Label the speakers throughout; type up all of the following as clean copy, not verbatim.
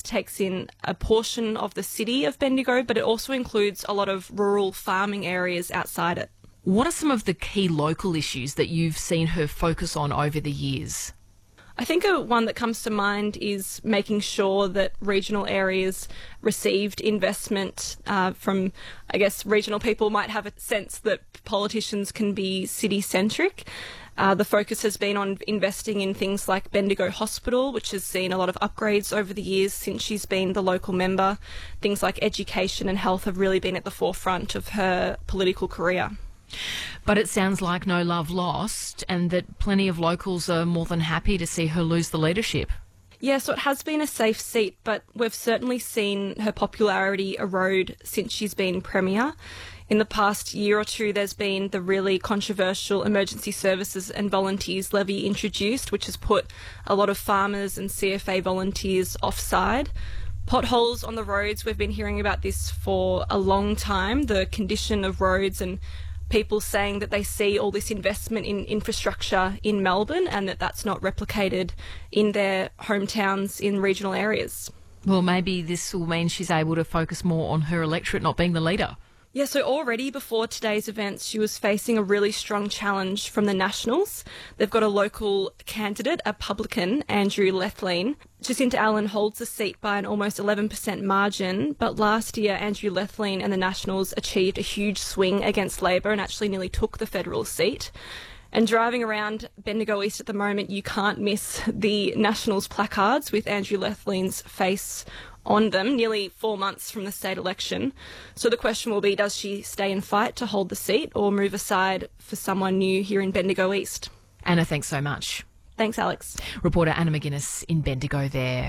Speaker 1: takes in a portion of the city of Bendigo, but it also includes a lot of rural farming areas outside it.
Speaker 2: What are some of the key local issues that you've seen her focus on over the years?
Speaker 1: I think one that comes to mind is making sure that regional areas received investment from, I guess, regional people might have a sense that politicians can be city-centric. The focus has been on investing in things like Bendigo Hospital, which has seen a lot of upgrades over the years since she's been the local member. Things like education and health have really been at the forefront of her political career.
Speaker 2: But it sounds like no love lost, and that plenty of locals are more than happy to see her lose the leadership.
Speaker 1: Yeah, so it has been a safe seat, but we've certainly seen her popularity erode since she's been Premier. In the past year or two, there's been the really controversial Emergency Services and Volunteers Levy introduced, which has put a lot of farmers and CFA volunteers offside. Potholes on the roads, we've been hearing about this for a long time, the condition of roads, and people saying that they see all this investment in infrastructure in Melbourne and that that's not replicated in their hometowns in regional areas.
Speaker 2: Well, maybe this will mean she's able to focus more on her electorate not being the leader.
Speaker 1: Yeah, so already before today's events, she was facing a really strong challenge from the Nationals. They've got a local candidate, a publican, Andrew Lethlean. Jacinta Allen holds the seat by an almost 11% margin, but last year Andrew Lethlean and the Nationals achieved a huge swing against Labor and actually nearly took the federal seat. And driving around Bendigo East at the moment, you can't miss the Nationals placards with Andrew Lethlean's face on them, nearly 4 months from the state election. So the question will be, does she stay and fight to hold the seat or move aside for someone new here in Bendigo East?
Speaker 2: Anna, thanks so much.
Speaker 1: Thanks, Alex.
Speaker 2: Reporter Anna McGuinness in Bendigo there.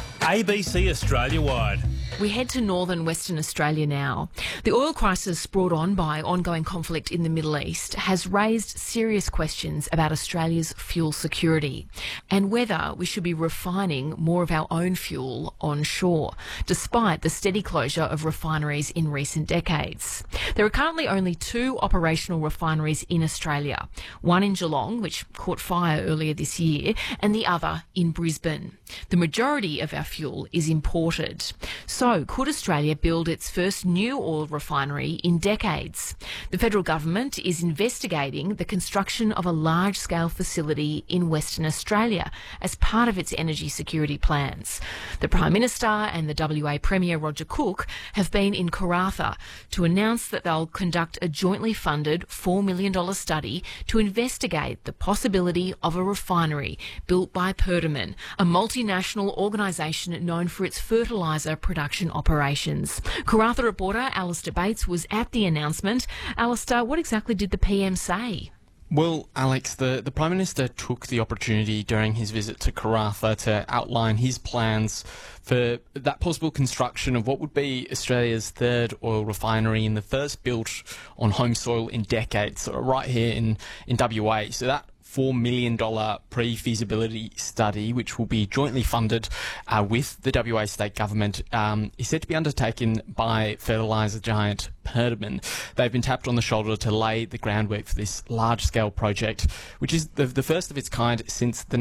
Speaker 3: ABC Australia-wide.
Speaker 2: We head to northern Western Australia now. The oil crisis brought on by ongoing conflict in the Middle East has raised serious questions about Australia's fuel security and whether we should be refining more of our own fuel onshore, despite the steady closure of refineries in recent decades. There are currently only 2 operational refineries in Australia, one in Geelong, which caught fire earlier this year, and the other in Brisbane. The majority of our fuel is imported. So, could Australia build its first new oil refinery in decades? The federal government is investigating the construction of a large-scale facility in Western Australia as part of its energy security plans. The Prime Minister and the WA Premier Roger Cook have been in Karratha to announce that they'll conduct a jointly funded $4 million study to investigate the possibility of a refinery built by Perdaman, a multinational organisation known for its fertiliser production operations. Karratha reporter Alistair Bates was at the announcement. Alistair, what exactly did the PM say?
Speaker 4: Well, Alex, the Prime Minister took the opportunity during his visit to Karratha to outline his plans for that possible construction of what would be Australia's third oil refinery and the first built on home soil in decades, right here in WA. So that $4 million pre-feasibility study, which will be jointly funded with the WA state government, is said to be undertaken by fertiliser giant Perdaman. They've been tapped on the shoulder to lay the groundwork for this large-scale project, which is the first of its kind since the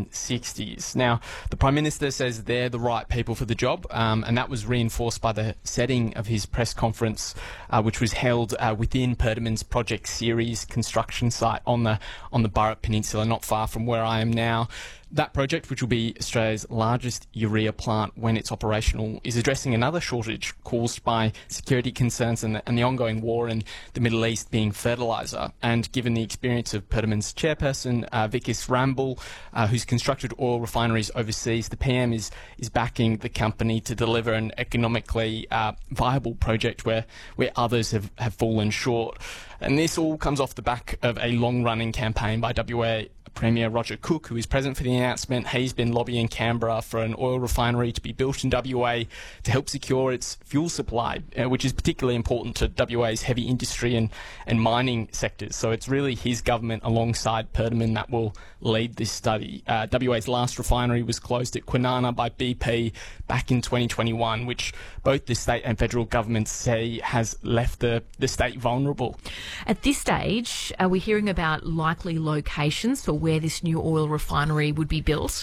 Speaker 4: 1960s. Now, the Prime Minister says they're the right people for the job, and that was reinforced by the setting of his press conference, which was held within Perdaman's Project Series construction site on the Burrup Peninsula, not far from where I am now. That project, which will be Australia's largest urea plant when it's operational, is addressing another shortage caused by security concerns and the ongoing war in the Middle East, being fertiliser. And given the experience of Perdaman's chairperson, Vikas Ramble, who's constructed oil refineries overseas, the PM is backing the company to deliver an economically viable project where others have fallen short. And this all comes off the back of a long-running campaign by WA Premier Roger Cook, who is present for the announcement. He's been lobbying Canberra for an oil refinery to be built in WA to help secure its fuel supply, which is particularly important to WA's heavy industry and mining sectors. So it's really his government alongside Perdaman that will lead this study. WA's last refinery was closed at Kwinana by BP back in 2021, which both the state and federal governments say has left the state vulnerable.
Speaker 2: At this stage, are we hearing about likely locations for where this new oil refinery would be built?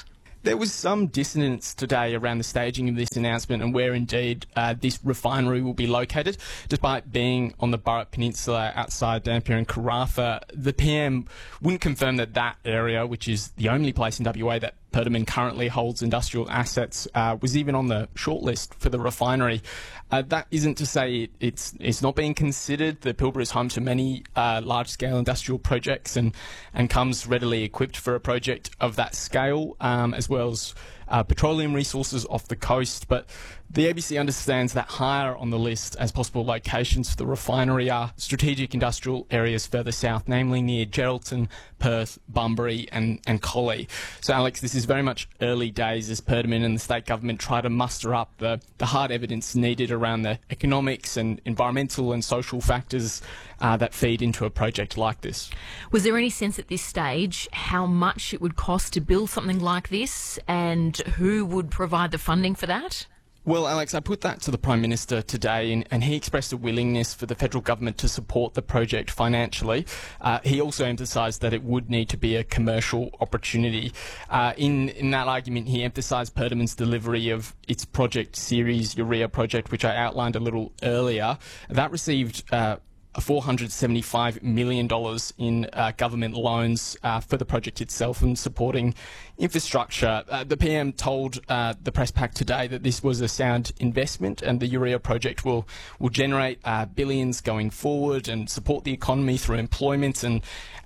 Speaker 4: There was some dissonance today around the staging of this announcement and where indeed this refinery will be located. Despite being on the Burrup Peninsula outside Dampier and Karratha, the PM wouldn't confirm that that area, which is the only place in WA that Perdaman currently holds industrial assets, was even on the shortlist for the refinery. That isn't to say it's not being considered. The Pilbara is home to many large-scale industrial projects and comes readily equipped for a project of that scale, as well as petroleum resources off the coast. But the ABC understands that higher on the list as possible locations for the refinery are strategic industrial areas further south, namely near Geraldton, Perth, Bunbury and Collie. So, Alex, this is very much early days as Perdaman and the state government try to muster up the hard evidence needed around the economics and environmental and social factors that feed into a project like this.
Speaker 2: Was there any sense at this stage how much it would cost to build something like this and who would provide the funding for that?
Speaker 4: Well, Alex, I put that to the Prime Minister today and he expressed a willingness for the federal government to support the project financially. He also emphasised that it would need to be a commercial opportunity. In that argument, he emphasised Perdaman's delivery of its project series, Urea project, which I outlined a little earlier. That received $475 million in government loans for the project itself and supporting infrastructure. The PM told the press pack today that this was a sound investment and the Urea project will generate billions going forward and support the economy through employment and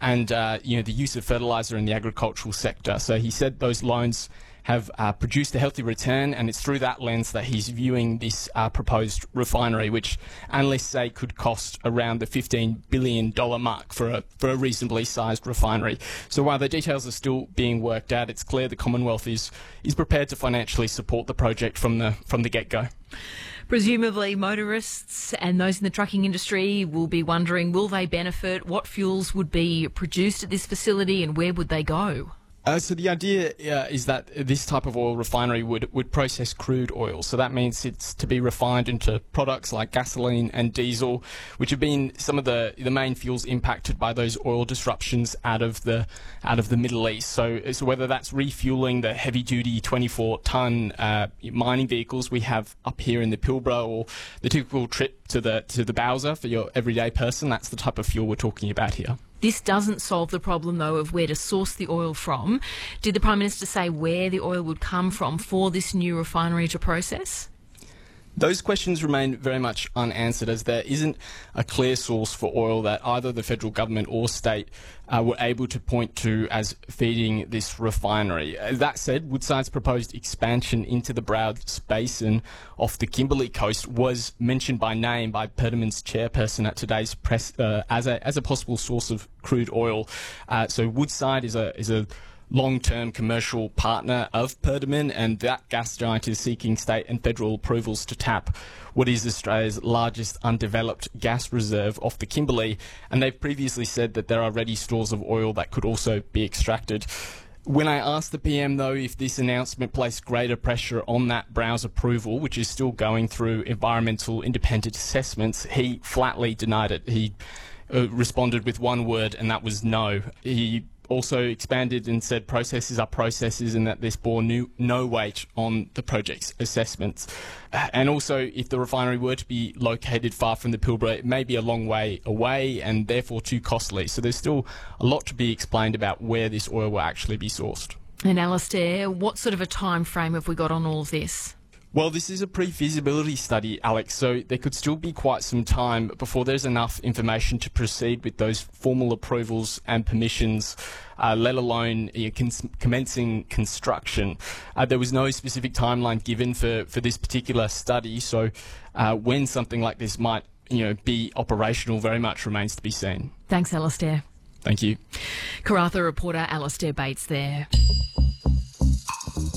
Speaker 4: the use of fertiliser in the agricultural sector. So he said those loans have produced a healthy return, and it's through that lens that he's viewing this proposed refinery, which analysts say could cost around the $15 billion mark for a reasonably sized refinery. So while the details are still being worked out, it's clear the Commonwealth is prepared to financially support the project from the get-go.
Speaker 2: Presumably motorists and those in the trucking industry will be wondering, will they benefit? What fuels would be produced at this facility and where would they go?
Speaker 4: So the idea is that this type of oil refinery would process crude oil. So that means it's to be refined into products like gasoline and diesel, which have been some of the main fuels impacted by those oil disruptions out of the Middle East. So whether that's refueling the heavy-duty 24-ton mining vehicles we have up here in the Pilbara, or the typical trip to the Bowser for your everyday person, that's the type of fuel we're talking about here.
Speaker 2: This doesn't solve the problem, though, of where to source the oil from. Did the Prime Minister say where the oil would come from for this new refinery to process?
Speaker 4: Those questions remain very much unanswered, as there isn't a clear source for oil that either the federal government or state were able to point to as feeding this refinery. That said, Woodside's proposed expansion into the Browse Basin off the Kimberley coast was mentioned by name by Perdaman's chairperson at today's press as a possible source of crude oil. So Woodside is a long-term commercial partner of Perdaman, and that gas giant is seeking state and federal approvals to tap what is Australia's largest undeveloped gas reserve off the Kimberley, and they've previously said that there are ready stores of oil that could also be extracted. When I asked the PM, though, if this announcement placed greater pressure on that Browse approval, which is still going through environmental independent assessments, he flatly denied it. He responded with one word, and that was no. He also expanded and said processes are processes and that this bore no weight on the project's assessments. And also, if the refinery were to be located far from the Pilbara, it may be a long way away and therefore too costly. So there's still a lot to be explained about where this oil will actually be sourced.
Speaker 2: And Alastair, what sort of a time frame have we got on all of this?
Speaker 4: Well, this is a pre-feasibility study, Alex, so there could still be quite some time before there's enough information to proceed with those formal approvals and permissions, let alone commencing construction. There was no specific timeline given for this particular study, so when something like this might be operational very much remains to be seen.
Speaker 2: Thanks, Alastair.
Speaker 4: Thank you.
Speaker 2: Karratha reporter Alastair Bates there.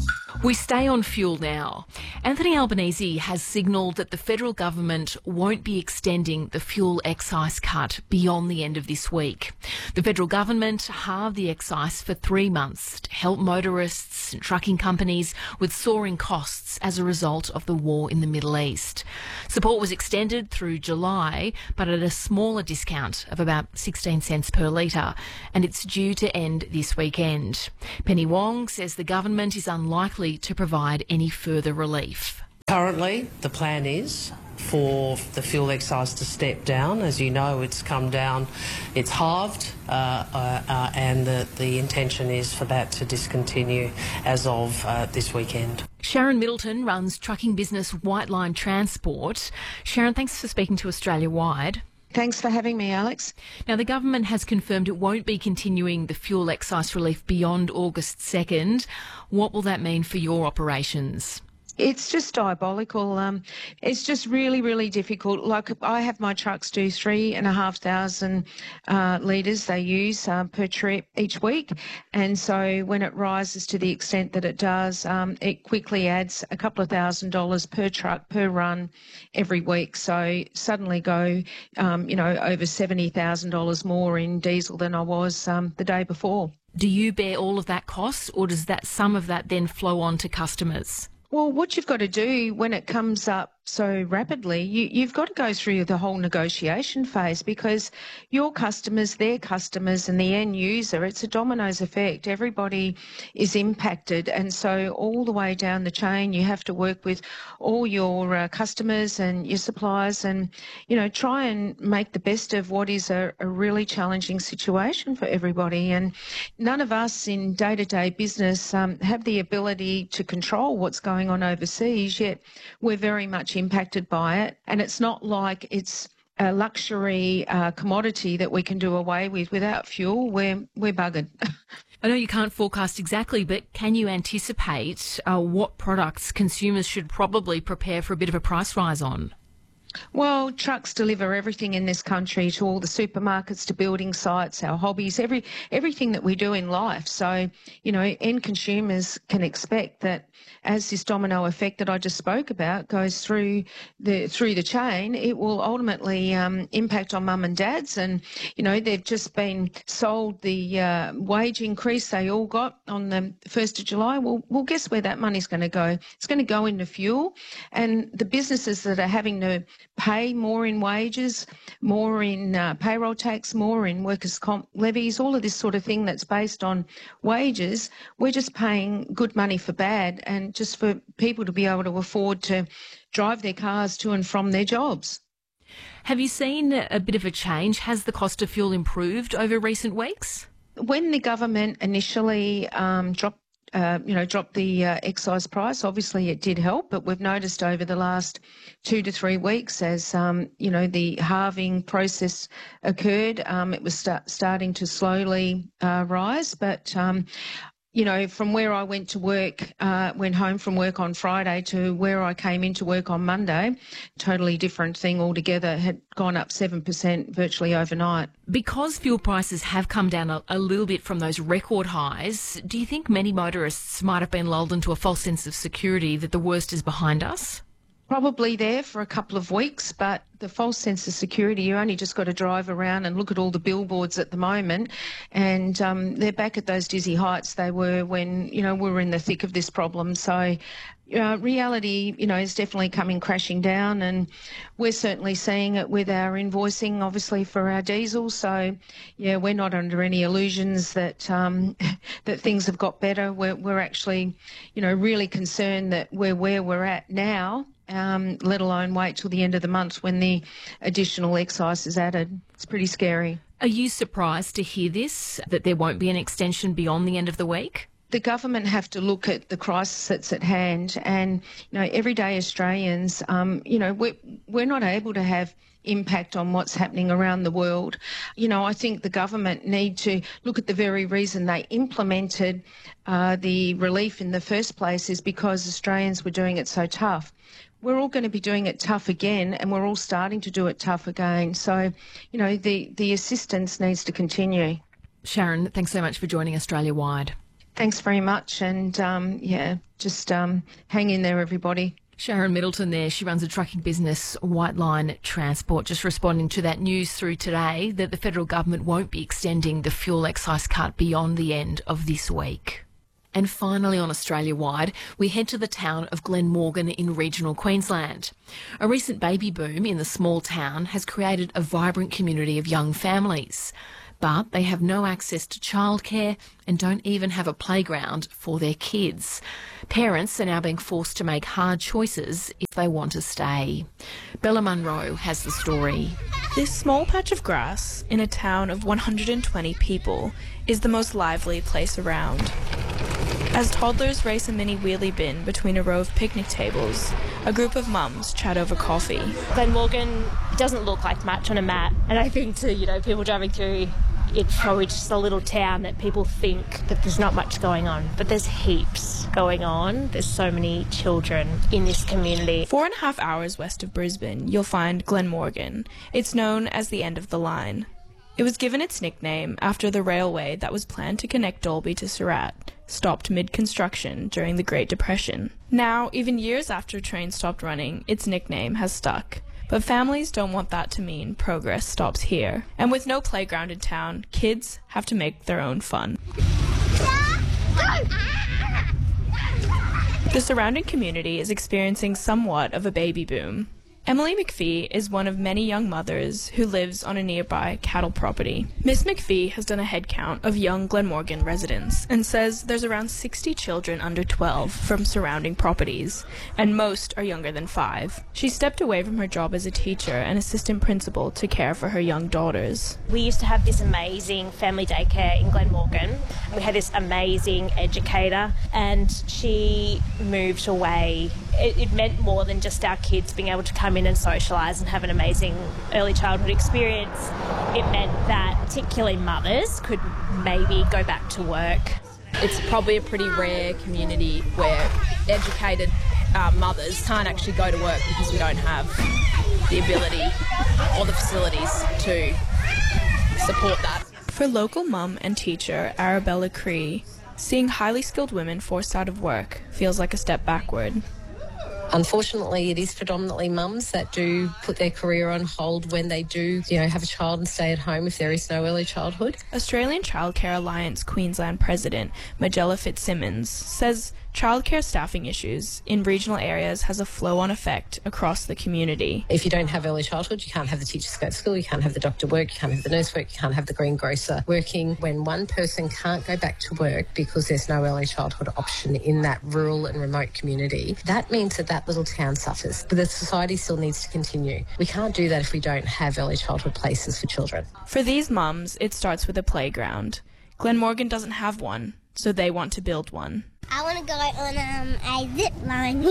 Speaker 2: We stay on fuel now. Anthony Albanese has signalled that the federal government won't be extending the fuel excise cut beyond the end of this week. The federal government halved the excise for 3 months to help motorists and trucking companies with soaring costs as a result of the war in the Middle East. Support was extended through July, but at a smaller discount of about 16 cents per litre, and it's due to end this weekend. Penny Wong says the government is unlikely to provide any further relief.
Speaker 5: Currently, the plan is for the fuel excise to step down. As you know, it's come down, it's halved, and the intention is for that to discontinue as of this weekend.
Speaker 2: Sharon Middleton runs trucking business White Line Transport. Sharon, thanks for speaking to Australia Wide.
Speaker 6: Thanks for having me, Alex.
Speaker 2: Now, the government has confirmed it won't be continuing the fuel excise relief beyond August 2nd. What will that mean for your operations?
Speaker 6: It's just diabolical. It's just really, really difficult. Like, I have my trucks do 3,500 litres they use per trip each week. And so when it rises to the extent that it does, it quickly adds a couple of $1,000s per truck, per run every week. So suddenly go, over $70,000 more in diesel than I was the day before.
Speaker 2: Do you bear all of that cost, or does that some of that then flow on to customers?
Speaker 6: Well, what you've got to do when it comes up so rapidly, you've got to go through the whole negotiation phase, because your customers, their customers and the end user, it's a dominoes effect. Everybody is impacted. And so all the way down the chain, you have to work with all your customers and your suppliers and, try and make the best of what is a really challenging situation for everybody. And none of us in day-to-day business have the ability to control what's going on overseas, yet we're very much impacted by it. And it's not like it's a luxury commodity that we can do away with. Without fuel, we're buggered.
Speaker 2: I know you can't forecast exactly, but can you anticipate what products consumers should probably prepare for a bit of a price rise on?
Speaker 6: Well, trucks deliver everything in this country, to all the supermarkets, to building sites, our hobbies, everything that we do in life. So, end consumers can expect that as this domino effect that I just spoke about goes through the chain, it will ultimately impact on mum and dads. And, they've just been sold the wage increase they all got on the 1st of July. Well, guess where that money's going to go? It's going to go into fuel. And the businesses that are having to pay more in wages, more in payroll tax, more in workers' comp levies, all of this sort of thing that's based on wages, we're just paying good money for bad, and just for people to be able to afford to drive their cars to and from their jobs.
Speaker 2: Have you seen a bit of a change? Has the cost of fuel improved over recent weeks?
Speaker 6: When the government initially dropped the excise price, obviously it did help, but we've noticed over the last 2 to 3 weeks as, the halving process occurred, it was starting to slowly rise. But, from where I went home from work on Friday to where I came into work on Monday, totally different thing altogether, had gone up 7% virtually overnight.
Speaker 2: Because fuel prices have come down a little bit from those record highs, do you think many motorists might have been lulled into a false sense of security that the worst is behind us?
Speaker 6: Probably there for a couple of weeks, but the false sense of security, you only just got to drive around and look at all the billboards at the moment, and they're back at those dizzy heights they were when, we were in the thick of this problem. So reality, is definitely coming crashing down, and we're certainly seeing it with our invoicing, obviously, for our diesel. So, yeah, we're not under any illusions that that things have got better. We're actually, really concerned that we're where we're at now, let alone wait till the end of the month when the additional excise is added. It's pretty scary.
Speaker 2: Are you surprised to hear this, that there won't be an extension beyond the end of the week?
Speaker 6: The government have to look at the crisis that's at hand, and everyday Australians, we're not able to have impact on what's happening around the world. I think the government need to look at the very reason they implemented the relief in the first place is because Australians were doing it so tough. We're all going to be doing it tough again, and we're all starting to do it tough again. So, the assistance needs to continue.
Speaker 2: Sharon, thanks so much for joining Australia Wide.
Speaker 6: Thanks very much. And just hang in there, everybody.
Speaker 2: Sharon Middleton there, she runs a trucking business, White Line Transport, just responding to that news through today that the federal government won't be extending the fuel excise cut beyond the end of this week. And finally, on Australia-wide, we head to the town of Glenmorgan in regional Queensland. A recent baby boom in the small town has created a vibrant community of young families. But they have no access to childcare and don't even have a playground for their kids. Parents are now being forced to make hard choices if they want to stay. Bella Munro has the story.
Speaker 7: This small patch of grass in a town of 120 people is the most lively place around. As toddlers race a mini wheelie bin between a row of picnic tables, a group of mums chat over coffee.
Speaker 8: Glenmorgan doesn't look like much on a map, and I think to people driving through, it's probably just a little town that people think that there's not much going on, but there's heaps going on. There's so many children in this community.
Speaker 7: 4.5 hours west of Brisbane, you'll find Glenmorgan. It's known as the end of the line. It was given its nickname after the railway that was planned to connect Dalby to Surat stopped mid-construction during the Great Depression. Now, even years after trains stopped running, its nickname has stuck. But families don't want that to mean progress stops here. And with no playground in town, kids have to make their own fun. The surrounding community is experiencing somewhat of a baby boom. Emily McPhee is one of many young mothers who lives on a nearby cattle property. Miss McPhee has done a head count of young Glenmorgan residents and says there's around 60 children under 12 from surrounding properties, and most are younger than 5. She stepped away from her job as a teacher and assistant principal to care for her young daughters.
Speaker 8: We used to have this amazing family daycare in Glenmorgan. We had this amazing educator, and she moved away. It meant more than just our kids being able to come in and socialise and have an amazing early childhood experience. It meant that particularly mothers could maybe go back to work.
Speaker 9: It's probably a pretty rare community where educated mothers can't actually go to work because we don't have the ability or the facilities to support that.
Speaker 7: For local mum and teacher Arabella Cree, seeing highly skilled women forced out of work feels like a step backward.
Speaker 10: Unfortunately, it is predominantly mums that do put their career on hold when they do, have a child and stay at home if there is no early childhood.
Speaker 7: Australian Childcare Alliance Queensland President Magella Fitzsimmons says childcare staffing issues in regional areas has a flow-on effect across the community.
Speaker 10: If you don't have early childhood, you can't have the teachers go to school, you can't have the doctor work, you can't have the nurse work, you can't have the greengrocer working. When one person can't go back to work because there's no early childhood option in that rural and remote community, that means that little town suffers. But the society still needs to continue. We can't do that if we don't have early childhood places for children.
Speaker 7: For these mums, it starts with a playground. Glenmorgan doesn't have one, so they want to build one.
Speaker 11: I want to go on a zip line.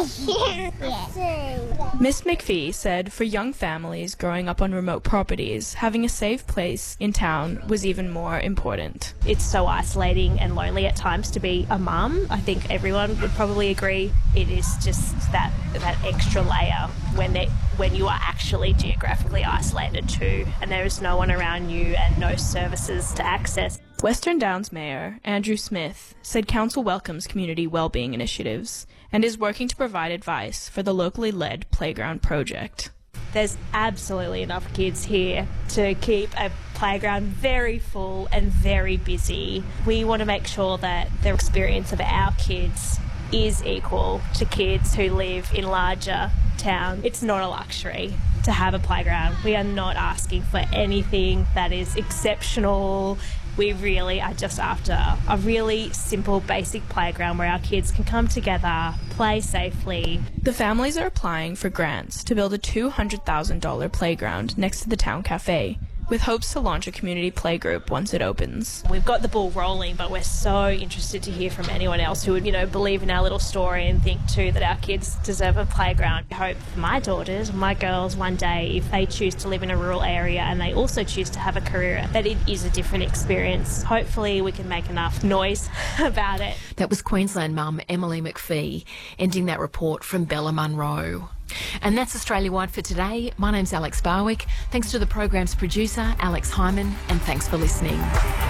Speaker 11: Yeah.
Speaker 7: Miss McPhee said for young families growing up on remote properties, having a safe place in town was even more important.
Speaker 8: It's so isolating and lonely at times to be a mum. I think everyone would probably agree. It is just that extra layer when you are actually geographically isolated too, and there is no one around you and no services to access.
Speaker 7: Western Downs Mayor Andrew Smith said council welcomes community wellbeing initiatives and is working to provide advice for the locally led playground project.
Speaker 8: There's absolutely enough kids here to keep a playground very full and very busy. We want to make sure that the experience of our kids is equal to kids who live in larger towns. It's not a luxury to have a playground. We are not asking for anything that is exceptional. We really are just after a really simple, basic playground where our kids can come together, play safely.
Speaker 7: The families are applying for grants to build a $200,000 playground next to the town cafe, with hopes to launch a community playgroup once it opens.
Speaker 8: We've got the ball rolling, but we're so interested to hear from anyone else who would, believe in our little story and think too that our kids deserve a playground. I hope for my daughters, my girls, one day, if they choose to live in a rural area and they also choose to have a career, that it is a different experience. Hopefully we can make enough noise about it.
Speaker 2: That was Queensland mum Emily McPhee, ending that report from Bella Munro. And that's Australia-wide for today. My name's Alex Barwick. Thanks to the program's producer, Alex Hyman, and thanks for listening.